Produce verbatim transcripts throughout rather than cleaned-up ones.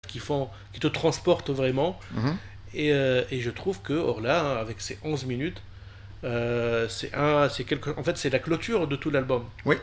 qui font, qui te transportent vraiment. Mhm. Et, euh, et je trouve que Orla, hein, avec ses onze minutes, euh, c'est un, c'est quelque, en fait, c'est la clôture de tout l'album. Oui,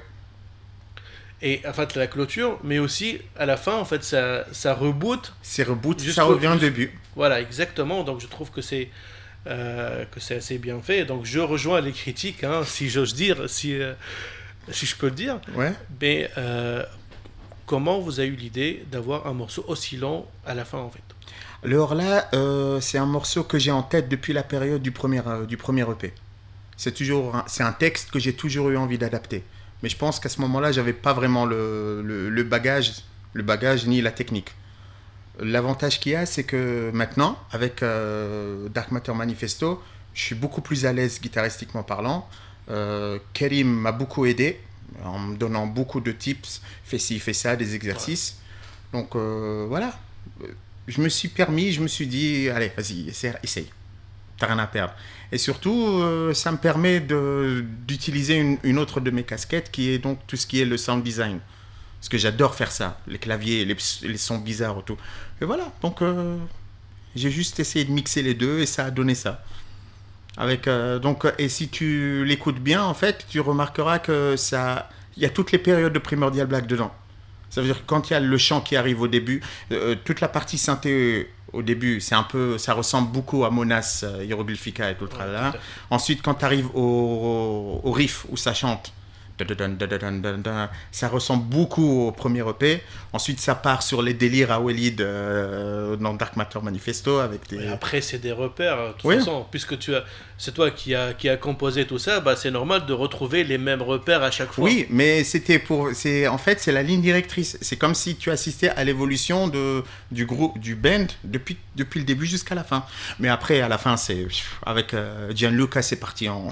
Et en fait, la clôture, mais aussi à la fin, en fait, ça, ça reboot c'est reboot, ça jusqu'au, revient au jus- début. voilà, exactement. Donc, je trouve que c'est euh, que c'est assez bien fait. Donc, je rejoins les critiques, hein, si j'ose dire, si euh, si je peux le dire. Ouais. Mais euh, comment vous avez eu l'idée d'avoir un morceau aussi long à la fin, en fait? Le Horla, euh, c'est un morceau que j'ai en tête depuis la période du premier, euh, du premier E P. C'est toujours un, c'est un texte que j'ai toujours eu envie d'adapter. Mais je pense qu'à ce moment-là, j'avais pas vraiment le, le, le bagage, le bagage ni la technique. L'avantage qu'il y a, c'est que maintenant, avec euh, Dark Matter Manifesto, je suis beaucoup plus à l'aise guitaristiquement parlant. Euh, Kerim m'a beaucoup aidé en me donnant beaucoup de tips, fais ci, fais ça, des exercices. Donc euh, voilà, je me suis permis, je me suis dit, allez, vas-y, essaye, essaye. T'as rien à perdre. Et surtout, euh, ça me permet de, d'utiliser une, une autre de mes casquettes qui est donc tout ce qui est le sound design. Parce que j'adore faire ça, les claviers, les, les sons bizarres et tout. Et voilà, donc euh, j'ai juste essayé de mixer les deux et ça a donné ça. Avec, euh, donc, et si tu l'écoutes bien, en fait, tu remarqueras que ça, il y a toutes les périodes de Primordial Black dedans. Ça veut dire que quand il y a le chant qui arrive au début, euh, toute la partie synthé au début, c'est un peu, ça ressemble beaucoup à Monas, euh, Hieroglyphica et tout le Ouais, tralala. tout à fait. Ensuite, quand tu arrives au, au riff où ça chante, dadadun, dadadun, dadadun, ça ressemble beaucoup au premier E P. Ensuite, ça part sur les délires à Walid euh, dans Dark Matter Manifesto avec Et des. après, c'est des repères. De toute Oui, façon, puisque tu as, c'est toi qui a, qui a composé tout ça, bah, c'est normal de retrouver les mêmes repères à chaque fois. oui, mais c'était pour, c'est en fait c'est la ligne directrice. C'est comme si tu assistais à l'évolution de du groupe, du band depuis depuis le début jusqu'à la fin. Mais après à la fin c'est avec euh, Gianluca c'est parti en.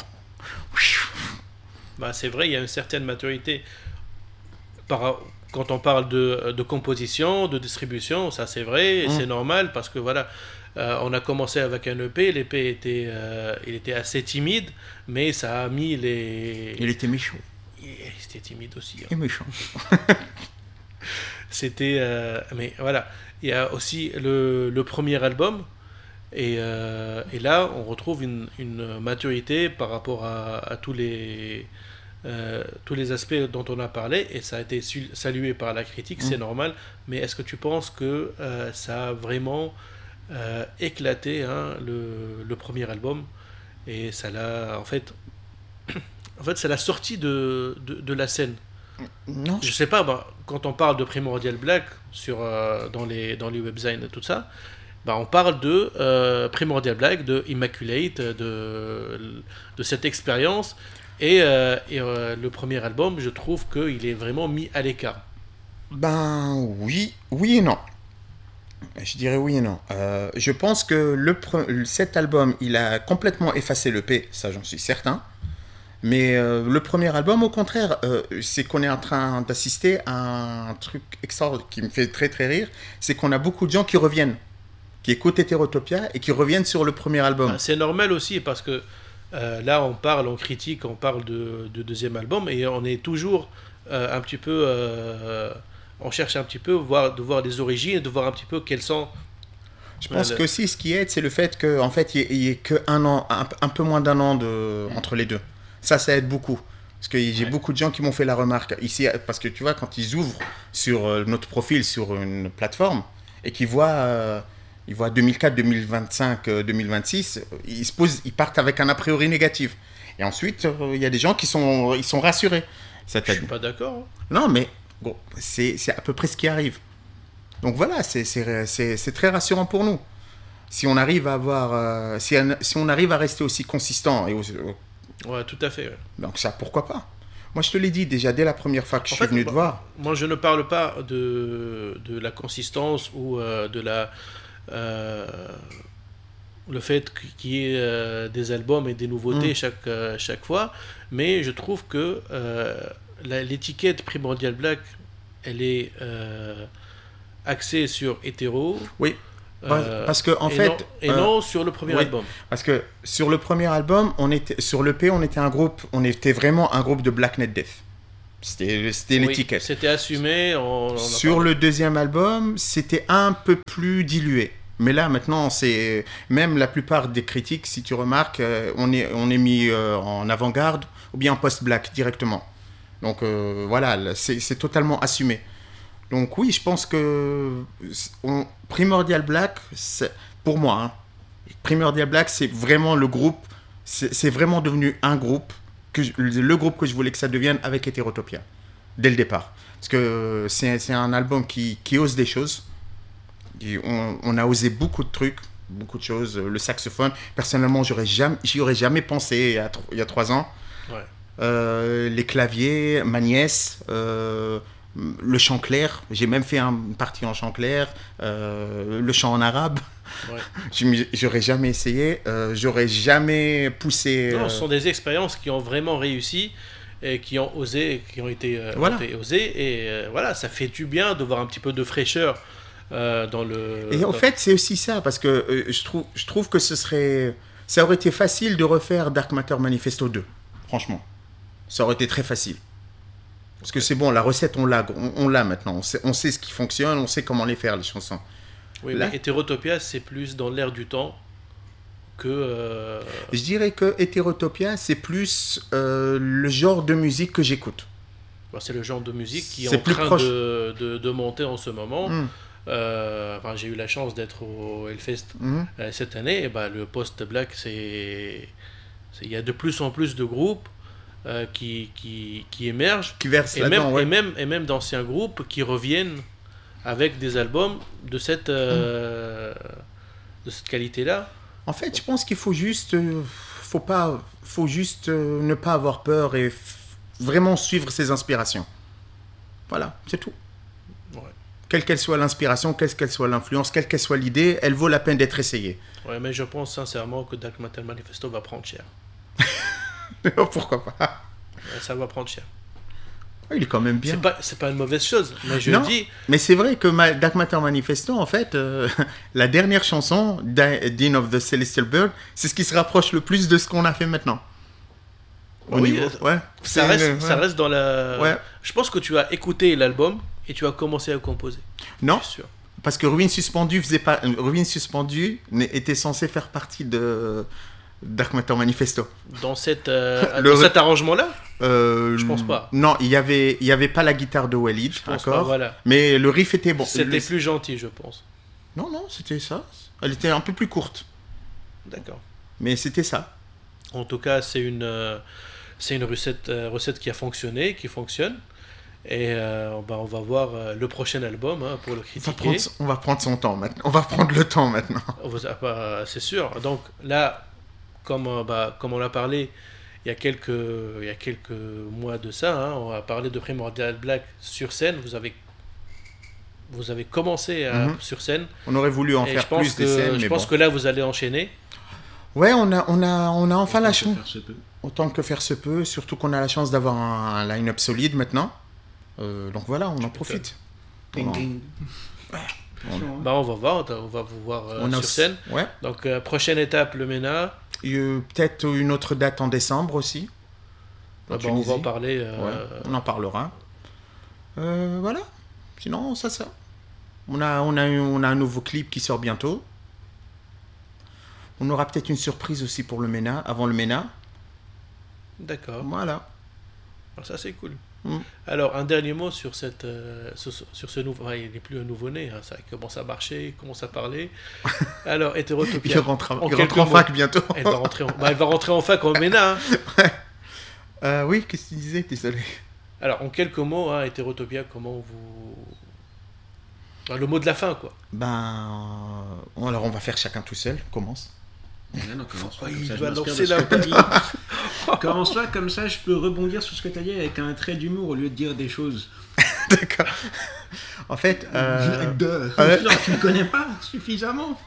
Bah, c'est vrai, il y a une certaine maturité. Par, quand on parle de, de composition, de distribution, ça c'est vrai, et Mm. c'est normal parce que voilà, euh, on a commencé avec un E P, l'E P était, euh, il était assez timide, mais ça a mis les. Il était méchant. Il était timide aussi, hein. Et méchant. C'était. euh, mais voilà, il y a aussi le, le premier album. Et, euh, et là, on retrouve une, une maturité par rapport à, à tous, les, euh, tous les aspects dont on a parlé, et ça a été su- salué par la critique, Mm. c'est normal. Mais est-ce que tu penses que euh, ça a vraiment euh, éclaté, hein, le, le premier album, et ça l'a, en fait, en fait, ça l'a sorti de, de, de la scène. Non. Je sais pas, bah, quand on parle de Primordial Black sur, euh, dans, les, dans les webzines et tout ça, bah, on parle de euh, Primordial Black, de Immaculate, de, de cette expérience. Et, euh, et euh, le premier album, je trouve qu'il est vraiment mis à l'écart. Ben oui, oui et non. Je dirais oui et non. Euh, je pense que le pre- cet album, il a complètement effacé le P, ça j'en suis certain. Mais euh, le premier album, au contraire, euh, c'est qu'on est en train d'assister à un truc extraordinaire qui me fait très très rire, c'est qu'on a beaucoup de gens qui reviennent, qui écoutent Heterotopia et qui reviennent sur le premier album. Bah, c'est normal aussi parce que euh, là, on parle, on critique, on parle de, de deuxième album et on est toujours euh, un petit peu. Euh, on cherche un petit peu voir, de voir les origines, de voir un petit peu quels sont. Je euh, pense le- que aussi ce qui aide, c'est le fait qu'en fait, il n'y ait qu'un an, un, un peu moins d'un an de, entre les deux. Ça, ça aide beaucoup. Parce que j'ai Ouais. beaucoup de gens qui m'ont fait la remarque ici, parce que tu vois, quand ils ouvrent sur euh, notre profil sur une plateforme et qu'ils voient, euh, ils voient deux mille quatre, deux mille vingt-cinq, euh, deux mille vingt-six, ils, se posent, ils partent avec un a priori négatif. Et ensuite, euh, il y a des gens qui sont, ils sont rassurés. Je C'est-à-dire- suis pas d'accord, hein. Non, mais bon, c'est c'est à peu près ce qui arrive. Donc voilà, c'est c'est- c'est- c'est très rassurant pour nous. Si on arrive à avoir, euh, si, un- si on arrive à rester aussi consistant, et aussi- Ouais, tout à fait. Ouais. donc ça, pourquoi pas. Moi, je te l'ai dit déjà dès la première fois que je En suis fait, venu te moi, voir. moi, je ne parle pas de, de la consistance ou euh, de la. euh, le fait qu'il y ait euh, des albums et des nouveautés Mm. chaque, euh, chaque fois, mais je trouve que euh, la- l'étiquette Primordial Black, elle est euh, axée sur hétéro. Oui, euh, parce que en et fait, non, et euh, non sur le premier oui. album. parce que sur le premier album, on était sur l'E P, on était un groupe, on était vraiment un groupe de Black Net Death. C'était, c'était Oui, l'étiquette. c'était assumé. On, on Sur le deuxième album, c'était un peu plus dilué. Mais là, maintenant, c'est même la plupart des critiques, si tu remarques, euh, on, est, on est mis euh, en avant-garde ou bien en post-black directement. Donc euh, voilà, là, c'est, c'est totalement assumé. Donc oui, je pense que on, Primordial Black, c'est, pour moi, hein, Primordial Black, c'est vraiment le groupe, c'est, c'est vraiment devenu un groupe, que je, le groupe que je voulais que ça devienne avec Heterotopia, dès le départ. Parce que c'est, c'est un album qui, qui ose des choses. On, on a osé beaucoup de trucs, beaucoup de choses. Le saxophone, personnellement, j'aurais jamais, j'y aurais jamais pensé il y a, il y a trois ans. Ouais. Euh, les claviers, ma nièce, euh, le chant clair. J'ai même fait un, une partie en chant clair, euh, le chant en arabe. Ouais. J'aurais jamais essayé, euh, j'aurais jamais poussé. Non, euh... ce sont des expériences qui ont vraiment réussi et qui ont osé, qui ont été, euh, voilà. ont été osées. Et euh, voilà, ça fait du bien de voir un petit peu de fraîcheur. Euh, dans le, et en dans... fait, c'est aussi ça, parce que euh, je, trouve, je trouve que ce serait. Ça aurait été facile de refaire Dark Matter Manifesto deux. Franchement. Ça aurait été très facile. Parce que c'est bon, la recette, on l'a, on, on l'a maintenant. On sait, on sait ce qui fonctionne, on sait comment les faire, les chansons. Oui, Là, mais Heterotopia, c'est plus dans l'air du temps que. Euh... Je dirais que Heterotopia, c'est plus euh, le genre de musique que j'écoute. Bon, c'est le genre de musique qui est, c'est en train de, de, de monter en ce moment. Mm. Euh, enfin, j'ai eu la chance d'être au Hellfest mmh. euh, cette année. Et bah, le post-black, c'est, il y a de plus en plus de groupes euh, qui, qui, qui émergent. Qui versent et, là-dedans, même, ouais. et, même, et même d'anciens groupes qui reviennent avec des albums de cette, euh, mmh. de cette qualité-là. En fait, je pense qu'il faut juste, euh, faut pas, faut juste euh, ne pas avoir peur et f- vraiment suivre ses inspirations. Voilà, c'est tout. Quelle qu'elle soit l'inspiration, quelle qu'elle soit l'influence, quelle qu'elle soit l'idée, elle vaut la peine d'être essayée. Ouais, mais je pense sincèrement que Dark Matter Manifesto va prendre cher. Pourquoi pas? Ouais, ça va prendre cher. Il est quand même bien. C'est pas, c'est pas une mauvaise chose, mais je non, dis... mais c'est vrai que ma, Dark Matter Manifesto, en fait, euh, la dernière chanson, Dean of the Celestial Bird, c'est ce qui se rapproche le plus de ce qu'on a fait maintenant. Au oui, niveau, ouais, ça, reste, une, ça ouais. reste dans la... Ouais. Je pense que tu as écouté l'album et tu as commencé à composer. Non, parce que Ruine Suspendue faisait pas... Ruine Suspendue était censé faire partie de Dark Matter Manifesto. Dans, cette, euh, Le... dans cet arrangement-là euh, Je pense pas. Non, il y avait, il y avait pas la guitare de Walid, je pense pas, voilà. Mais le riff était bon. C'était le... plus gentil, je pense. Non, non, c'était ça. Elle était un peu plus courte. D'accord. Mais c'était ça. En tout cas, c'est une, euh, c'est une recette, euh, recette qui a fonctionné, qui fonctionne. Et euh, bah, on va voir euh, le prochain album hein, pour le critiquer. On va, prendre, on va prendre son temps maintenant. On va prendre le temps maintenant. Bah, c'est sûr. Donc là, comme, euh, bah, comme on l'a parlé il y a quelques, il y a quelques mois de ça, hein, on a parlé de Primordial Black sur scène. Vous avez, vous avez commencé à, mm-hmm. sur scène. On aurait voulu en et faire je pense plus que, des scènes. Je mais pense bon. que là, vous allez enchaîner. Ouais, on a, on a, on a enfin Autant la chance. Autant, Autant que faire se peut. Surtout qu'on a la chance d'avoir un, un line-up solide maintenant. Euh, donc voilà, on en profite. Ding, ding. Ouais. On... Bah, on va voir, on va vous voir euh, on sur aussi... scène. Ouais. Donc euh, prochaine étape, le MENA. Euh, peut-être une autre date en décembre aussi. Ah bah, on va en parler. Euh... Ouais, on en parlera. Euh, voilà. Sinon, ça, ça. On a, on, a, on a un nouveau clip qui sort bientôt. On aura peut-être une surprise aussi pour le MENA, avant le MENA. D'accord. Voilà. Alors, ça, c'est cool. Mm. Alors, un dernier mot sur, cette, euh, sur, sur ce nouveau... Enfin, il n'est plus un nouveau-né, hein, ça commence à marcher, il commence à parler. Alors, Heterotopia... il rentre, en, il rentre en fac bientôt. Elle va rentrer en, bah, elle va rentrer en fac en MENA. Hein. Ouais. Euh, oui, qu'est-ce que tu disais? Désolé. Alors, en quelques mots, hein, Heterotopia, comment vous... Enfin, le mot de la fin, quoi. Ben... Alors, on va faire chacun tout seul. Commence. Non, non, commence pas, oh, il ça, va lancer la dit. Commence-toi, comme ça je peux rebondir sur ce que tu as dit avec un trait d'humour au lieu de dire des choses. D'accord. En fait... Euh... De... Euh... Non, tu ne connais pas suffisamment.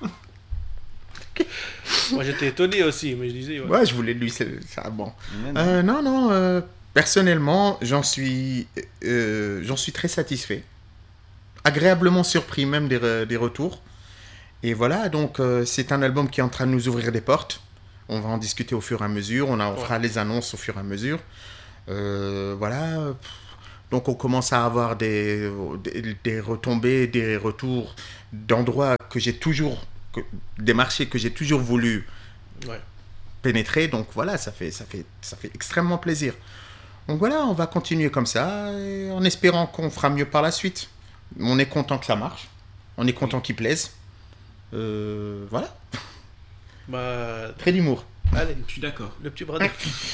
Moi j'étais étonné aussi, mais je disais... Ouais, ouais je voulais lui... C'est... Ça, bon. non, euh, non, non euh, personnellement, j'en suis, euh, j'en suis très satisfait. Agréablement surpris même des, re... des retours. Et voilà, donc euh, c'est un album qui est en train de nous ouvrir des portes. On va en discuter au fur et à mesure. On, a, on ouais. fera les annonces au fur et à mesure. Euh, voilà. Donc on commence à avoir des, des, des retombées, des retours d'endroits que j'ai toujours, que, des marchés que j'ai toujours voulu Ouais. pénétrer. Donc voilà, ça fait, ça fait, ça fait extrêmement plaisir. Donc voilà, on va continuer comme ça, et en espérant qu'on fera mieux par la suite. On est content que ça marche, on est content qu'il plaise. Euh, voilà, Bah, très d'humour. allez, Je suis d'accord. le petit bras de...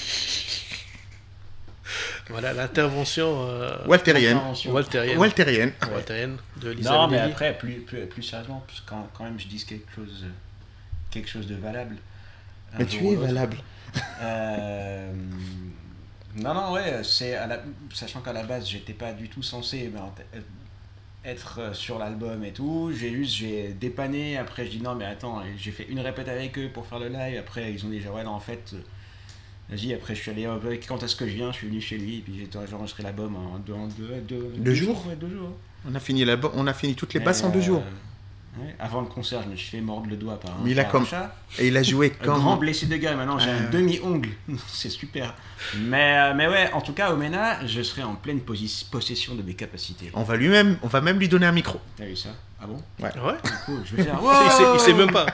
Voilà l'intervention euh, Walterienne. Intervention. walterienne. Walterienne. Walterienne de Lisa Non, mais Minnelli. après, plus, plus, plus sérieusement, parce que quand, quand même je dise quelque chose, euh, quelque chose de valable. un Mais jour tu ou es l'autre. valable. Euh, Non, non, ouais, c'est à la... sachant qu'à la base, j'étais pas du tout censé ben, être euh, sur l'album et tout. J'ai juste, j'ai dépanné. Après, je dis non, mais attends, et j'ai fait une répète avec eux pour faire le live. Après, ils ont dit, ouais, non, en fait, euh, vas-y. Après, je suis allé, euh, quand est-ce que je viens? Je suis venu chez lui, et puis j'ai j'ai enregistré l'album en deux, en deux, deux, Deux jours ouais, deux jours. On a fini la, on a fini toutes les Mais, basses en deux jours. euh, ouais, avant le concert, je me suis fait mordre le doigt par un, Mais il a par comme- un chat. Et il a joué Un grand comme. blessé de gueule, maintenant j'ai Euh. un demi-ongle, c'est super. Mais, euh, mais ouais, en tout cas, au MENA, je serai en pleine posi- possession de mes capacités. On va lui même, on va même lui donner un micro. T'as vu ça? Ah bon? Ouais. Cool, je vais faire. il, sait, il sait même pas.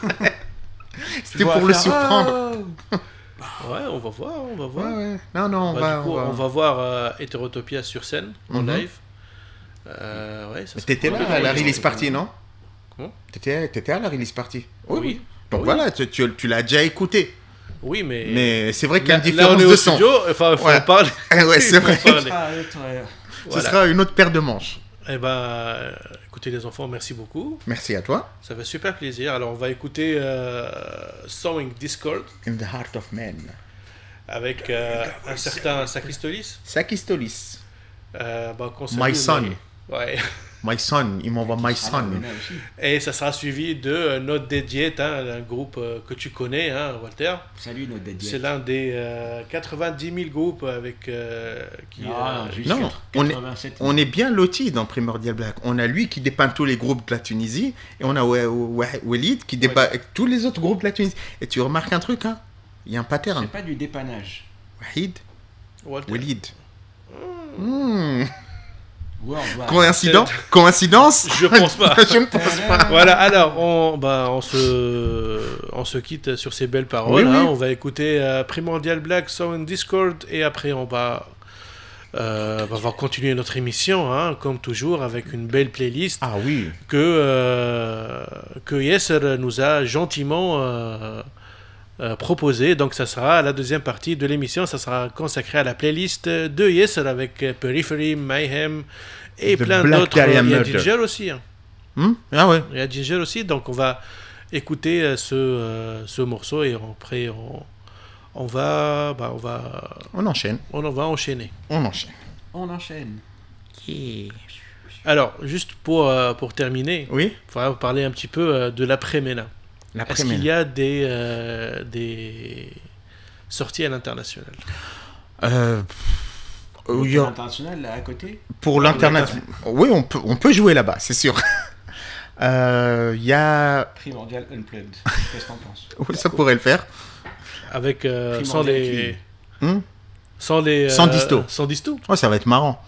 C'était pour le surprendre. Ouais, on va voir, on va voir. Ouais, ouais. Non, non, on Bah, va. du coup, on va- on va voir euh, Heterotopia sur scène, en Mhm. live. Euh, ouais, ça Mais serait t'étais cool. là à la release party, non? Comment? T'étais, t'étais à la release party. Oui. Donc Oui. voilà, tu, tu, tu l'as déjà écouté. Oui, mais. Mais c'est vrai qu'il y a Là, une là, on différence est de au son. studio, enfin, il faut Ouais. en parler. Ouais, c'est Il faut en vrai. parler. Ah, ouais, ouais. Ce Voilà. sera une autre paire de manches. Eh ben, euh, écoutez les enfants, merci beaucoup. Merci à toi. Ça fait super plaisir. Alors, on va écouter euh, Sowing Discord In the heart of man. avec euh, un certain Sacristolis. Sakistolis. Euh, bah, qu'on My salue, son. mais- Ouais. My son. Il m'envoie my Ah, son. non, mais là aussi. Et ça sera suivi de euh, Note Dédiée, hein, un groupe euh, que tu connais, hein, Walter. Salut notre dédié. C'est l'un des euh, quatre-vingt-dix mille groupes avec euh, qui. Non, euh, non, juste non, quatre- on est- quatre-vingt-sept. On est bien lotis dans Primordial Black. On a lui qui dépeint tous les groupes de la Tunisie. Et on a Wa- Wa- Walid qui dépeint avec tous les autres groupes de la Tunisie. Et tu remarques un truc, hein? Il y a un pattern. C'est pas du dépannage. Wahid, Walter. Walid. Hmm. Worldwide. Coïncidence Coïncidence Je pense pas. Je ne pense pas. Voilà, alors on, bah, on, se, on se quitte sur ces belles paroles. Oui, oui. hein. On va écouter euh, Primordial Black, Sound Discord, et après on va, euh, bah, on va continuer notre émission, hein, comme toujours, avec une belle playlist Ah oui. que, euh, que Yesser nous a gentiment euh, euh, proposé. Donc ça sera la deuxième partie de l'émission, ça sera consacré à la playlist de Yesser avec euh, Periphery, Mayhem et The plein Black d'autres. Il y Dahlia a Murder. Ginger aussi. hein. Hmm ah ouais. Il y a Ginger aussi, donc on va écouter euh, ce, euh, ce morceau et après on, on va, bah, on va, On enchaîne. on en va enchaîner. On enchaîne. On enchaîne. Alors, juste pour, euh, pour terminer, Oui. il faudra parler un petit peu euh, de l'après-MENA. L'après Est-ce qu'il y a des, euh, des sorties à l'international? euh, Au il y a- international, là, à côté. Pour l'international. Oui, on peut, on peut jouer là-bas, c'est sûr. Euh, Il y a. Primordial Unplugged. Qu'est-ce que t'en penses? Oui, ça pourrait le faire. Avec, euh, sans Primordial les... Clean. Hmm Sans les... Sans disto. Sans disto. Oh, ça va être marrant.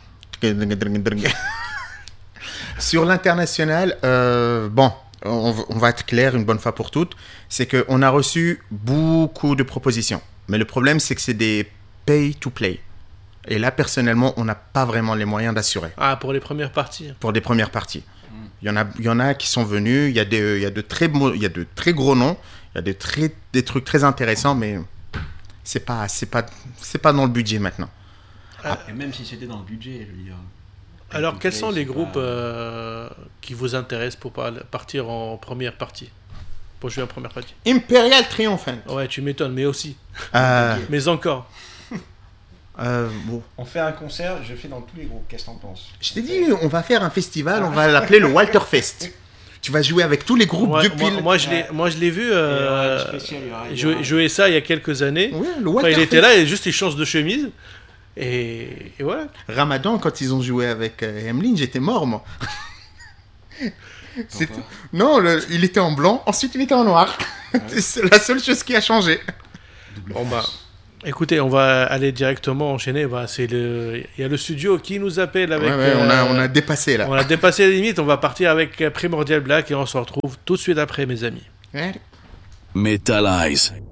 Sur l'international, euh, bon, on, v- on va être clair une bonne fois pour toutes, c'est qu'on a reçu beaucoup de propositions. Mais le problème, c'est que c'est des pay-to-play. Et là, personnellement, on n'a pas vraiment les moyens d'assurer Ah, pour les premières parties. pour des premières parties. Il y en a, il y en a qui sont venus, il y a, des, il y a, de, très, mo- il y a de très gros noms, il y a des, très, des trucs très intéressants, mais c'est pas, c'est pas, c'est pas dans le budget maintenant. Et même si c'était dans le budget, je veux dire. Alors, quels sont c'est les pas- groupes euh, qui vous intéressent pour par- partir en première partie? Pour jouer en première partie? Imperial Triumphant. Ouais, tu m'étonnes, mais aussi. Euh, Mais encore. euh, bon. On fait un concert, je fais dans tous les groupes. Qu'est-ce que t'en penses? Je t'ai dit, on va faire un festival, on va l'appeler le Walter Fest. Tu vas jouer avec tous les groupes Ouais, depuis moi, le... moi, je l'ai, moi, je l'ai vu Et, euh, euh, spécial, il y aura- il y jouer, aura- jouer ça il y a quelques années. Ouais, le Enfin, Walter il était Fest. là et juste il change de chemise. Et, et voilà. Ramadan, quand ils ont joué avec euh, Emeline, j'étais mort, moi. C'était- Pourquoi? Non, le- il était en blanc, ensuite il était en noir. C'est la seule chose qui a changé. Bon bah, Écoutez, on va aller directement enchaîner. Bah, c'est le... Il y a le studio qui nous appelle avec... Ouais, ouais, on, a, euh, on a dépassé là. On a dépassé les limites. On va partir avec Primordial Black et on se retrouve tout de suite après, mes amis. Ouais. Metalize.